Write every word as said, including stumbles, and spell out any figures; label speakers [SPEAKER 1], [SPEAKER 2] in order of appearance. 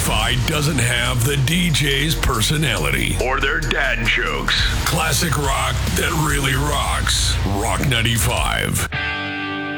[SPEAKER 1] ninety-five doesn't have the D J's personality or their dad jokes. Classic rock that really rocks. Rock ninety-five.